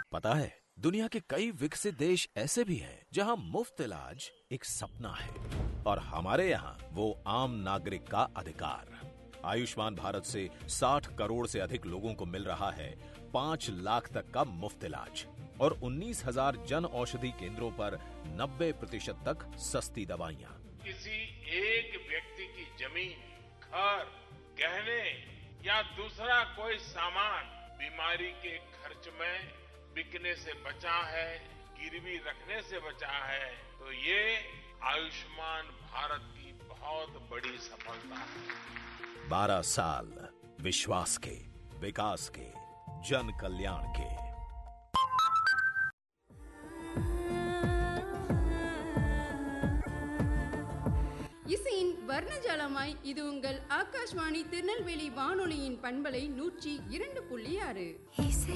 पता है, दुनिया के कई विकसित देश ऐसे भी हैं जहां मुफ्त इलाज एक सपना है और हमारे यहाँ वो आम नागरिक का अधिकार। आयुष्मान भारत से 60 करोड़ से अधिक लोगों को मिल रहा है 5 लाख तक का मुफ्त इलाज और 19,000 जन औषधि केंद्रों पर 90% तक सस्ती दवाइयाँ। किसी एक व्यक्ति की जमीन, घर, गहने या दूसरा कोई सामान बीमारी के खर्च में बिकने से बचा है, गिरवी रखने से बचा है, तो ये आयुष्मान भारत की बहुत बड़ी सफलता है। 12 साल विश्वास के, विकास के, जन कल्याण के। இசையின் வர்ணஜாலமாய் இது உங்கள் ஆகாஷ்வாணி திருநெல்வேலி வானொலியின் பண்பலை 102.6.